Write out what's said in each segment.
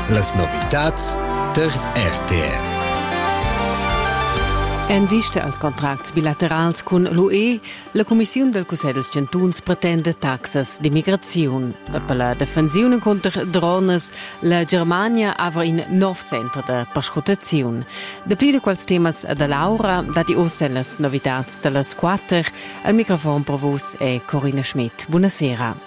Las novitats der RTR. En vista als contracts bilaterals con l'UE, la Commissione del Consell dels Cantuns pretende taxas di migrazione. Per la difensione contro drones, la Germania avrà in 9 centri di perscutazione. Da pli di quels temas da Laura, dati osse le novità delle 4, al microfono per voi è Corinna Schmidt. Buonasera.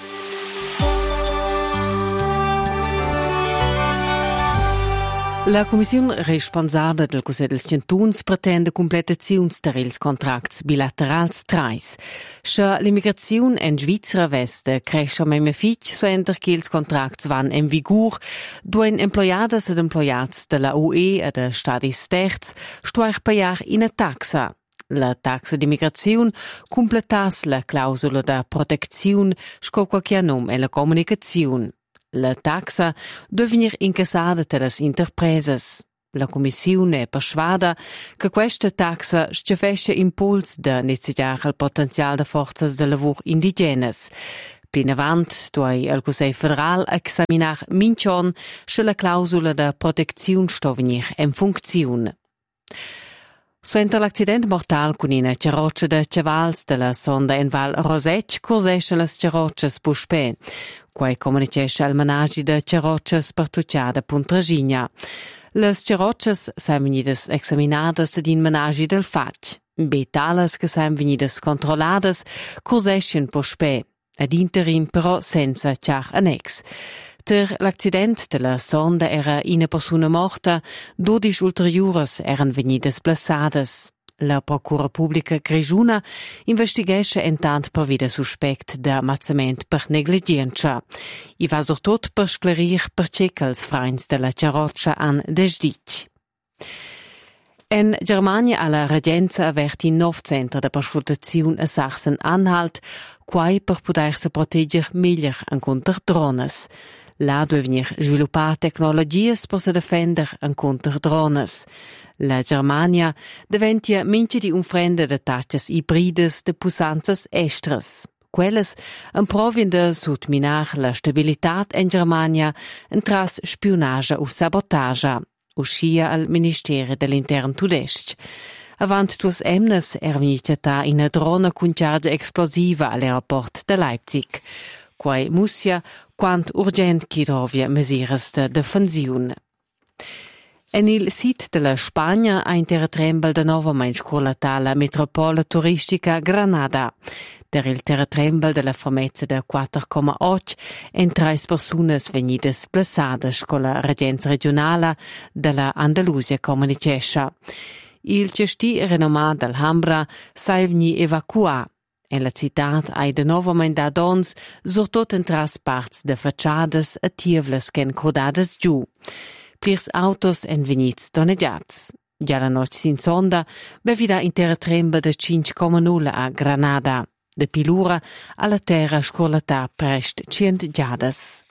La Commissione responsabile del Consell dels Cantuns pretende completazione dei contracts bilaterals trais. Se l'immigrazione in Svizzera veste cresce memme fitch, so enter che ils contracts van in vigor, duen employadas ed employats della UE e de stadis terz stoir paiar in a taxa. La taxa di migrazione completas la clausola da protezione sco qualche nome e la comunicazione. La taxa deve venire incassata dalle interpreses. La Commissione è persuada che questa taxa stufesce impuls da necessitare il potenziale di forze di lavoro indigenes. Più in avanti, dove il Consiglio federale esaminare minchon se la clausola di protezione sta venire in funzione. Suenter l'accident mortal con una ceroccia de cevals della sonda in Val Rosec corseschen las ceroccias puspè, quai comunicesce al managi de ceroccias pertucciada Puntragigna. Las ceroccias sain venidas examinadas ad in managi del fac. Betalas che sain venidas controlladas corseschen puspè, ad interim però senza char annex. Per l'accident della sonda era una persona morta, 12 ulteriores eran venidas plassades. La Procura Pubblica Grigiuna investigesce intant per vida suspect de ammazzament per negligenza. I va surtot per sclarir perché els freins della ceroccia han desdic. In Germania alla regenza averti 9 centri de perscutazione a Sachsen-Anhalt, quai per potersi protegger meglio contro drones. Là deve venir sviluppare tecnologie per se difendere contro drones. La Germania diventa mince di un frende de taccias ibrides de pusanzas estres. Quelles improvin de sutminar la stabilità in Germania tras spionage o sabotage, uscia al Ministero dell'Interno tudesc. Avant tuos emnes venita in drona con charge explosiva all'aeroport de Leipzig. Quai mussia quant urgent chi trovia mesiras de defensiun. En il sit della Spagna ha intertrembel de novament scurlata la metropola turistica Granada. Der il terratrembel della formezza de 4,8 en 3 personas venidas plassades con la regenza regionale della Andalusia comunicescia. Il cesti renomà dell'Alhambra sai veni evacuà. En la città hai de novament da dons, surtot in tras parts de facciades a tievles ken codades giù. Plirs autos en venits doneggiats. Già la noce sin sonda, bevida in terratrembel de 5,0 a Granada. De Pilura alla terra scorlata prest 100 giades.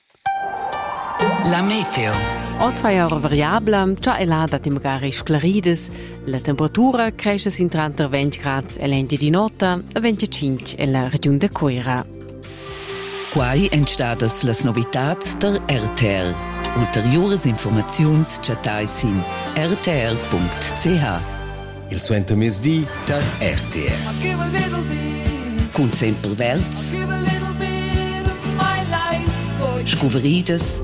La meteo. O 2 ore variabile, già è là da magari sclarides, la temperatura cresce sin 20 gradi e l'ente di notte e 25 nella regione de Coira. Quai entstadas las novitats der RTR. Ulteriores informaziuns chatais in rtr.ch. Il suento mesdì der RTR. Cun sempre verts. Scuverides.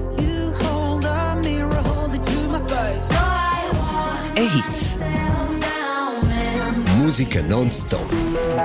E hits. Musica non-stop.